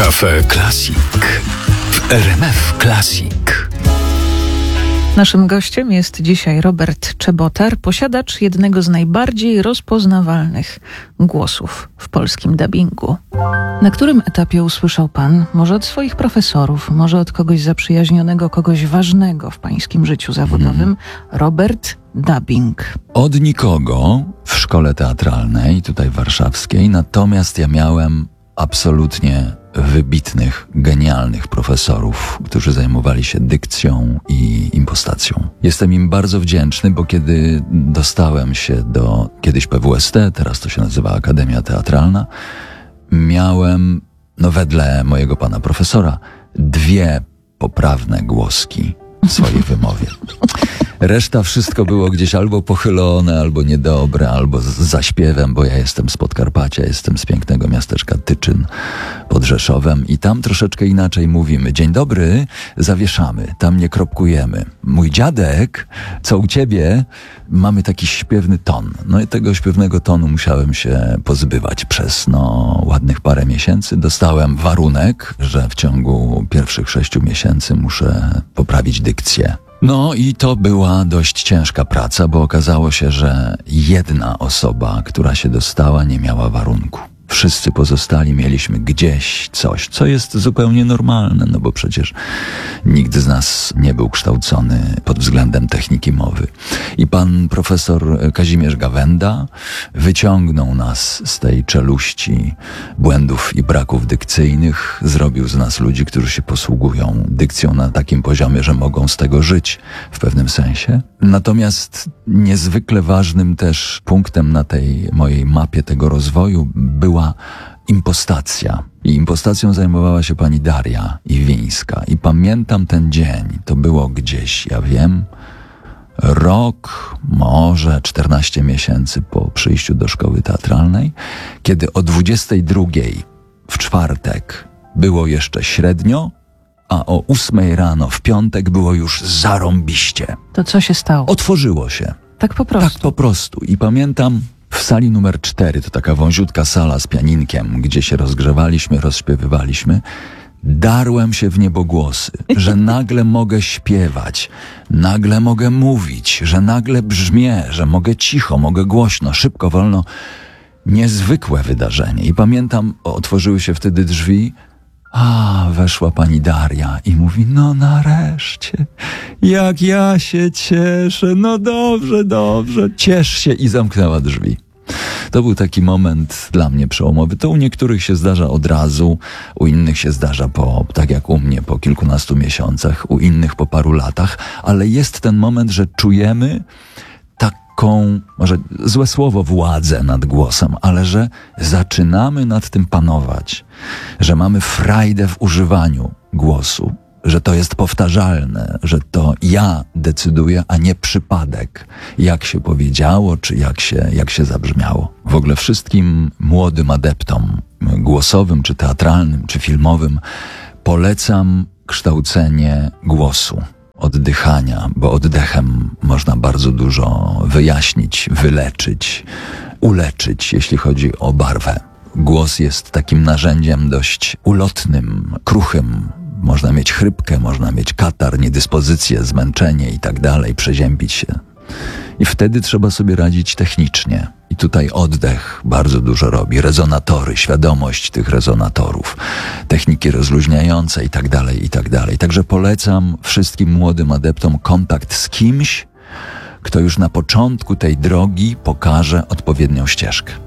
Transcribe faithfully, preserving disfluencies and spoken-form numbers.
Cafe Classic w R M F Classic. Naszym gościem jest dzisiaj Robert Czebotar, posiadacz jednego z najbardziej rozpoznawalnych głosów w polskim dubbingu. Na którym etapie usłyszał pan, może od swoich profesorów, może od kogoś zaprzyjaźnionego, kogoś ważnego w pańskim życiu zawodowym, hmm. Robert Dubbing? Od nikogo w szkole teatralnej, tutaj warszawskiej, natomiast ja miałem absolutnie wybitnych, genialnych profesorów, którzy zajmowali się dykcją i impostacją. Jestem im bardzo wdzięczny, bo kiedy dostałem się do kiedyś P W S T, teraz to się nazywa Akademia Teatralna, miałem, no wedle mojego pana profesora, dwie poprawne głoski w swojej wymowie. Reszta wszystko było gdzieś albo pochylone, albo niedobre, albo z zaśpiewem, bo ja jestem z Podkarpacia, jestem z pięknego miasteczka Tyczyn pod Rzeszowem i tam troszeczkę inaczej mówimy. Dzień dobry, zawieszamy, tam nie kropkujemy. Mój dziadek, co u ciebie? Mamy taki śpiewny ton. No i tego śpiewnego tonu musiałem się pozbywać przez no ładnych parę miesięcy. Dostałem warunek, że w ciągu pierwszych sześciu miesięcy muszę poprawić dykcję. No i to była dość ciężka praca, bo okazało się, że jedna osoba, która się dostała, nie miała warunku. Wszyscy pozostali mieliśmy gdzieś coś, co jest zupełnie normalne, no bo przecież nikt z nas nie był kształcony pod względem techniki mowy. I pan profesor Kazimierz Gawenda wyciągnął nas z tej czeluści błędów i braków dykcyjnych, zrobił z nas ludzi, którzy się posługują dykcją na takim poziomie, że mogą z tego żyć w pewnym sensie. Natomiast niezwykle ważnym też punktem na tej mojej mapie tego rozwoju była impostacja. I impostacją zajmowała się pani Daria Iwińska. I pamiętam ten dzień. To było gdzieś, ja wiem, rok, może czternaście miesięcy po przyjściu do szkoły teatralnej, kiedy o dwudziestej drugiej w czwartek było jeszcze średnio, a o ósmej rano w piątek było już zarąbiście. To co się stało? Otworzyło się. Tak po prostu? Tak po prostu. I pamiętam w sali numer cztery, to taka wąziutka sala z pianinkiem, gdzie się rozgrzewaliśmy, rozśpiewywaliśmy, darłem się w niebogłosy, że nagle mogę śpiewać, nagle mogę mówić, że nagle brzmię, że mogę cicho, mogę głośno, szybko, wolno. Niezwykłe wydarzenie. I pamiętam, otworzyły się wtedy drzwi, a weszła pani Daria i mówi, no nareszcie, jak ja się cieszę, no dobrze, dobrze, ciesz się, i zamknęła drzwi. To był taki moment dla mnie przełomowy. To u niektórych się zdarza od razu, u innych się zdarza po, tak jak u mnie, po kilkunastu miesiącach, u innych po paru latach, ale jest ten moment, że czujemy taką, może złe słowo, władzę nad głosem, ale że zaczynamy nad tym panować, że mamy frajdę w używaniu głosu, że to jest powtarzalne, że to ja decyduję, a nie przypadek, jak się powiedziało, czy jak się, jak się zabrzmiało. W ogóle wszystkim młodym adeptom głosowym, czy teatralnym, czy filmowym polecam kształcenie głosu, oddychania, bo oddechem można bardzo dużo wyjaśnić, wyleczyć, uleczyć, jeśli chodzi o barwę. Głos jest takim narzędziem dość ulotnym, kruchym. Można mieć chrypkę, można mieć katar, niedyspozycję, zmęczenie i tak dalej, przeziębić się. I wtedy trzeba sobie radzić technicznie. I tutaj oddech bardzo dużo robi. Rezonatory, świadomość tych rezonatorów, techniki rozluźniające i tak dalej, i tak dalej. Także polecam wszystkim młodym adeptom kontakt z kimś, kto już na początku tej drogi pokaże odpowiednią ścieżkę.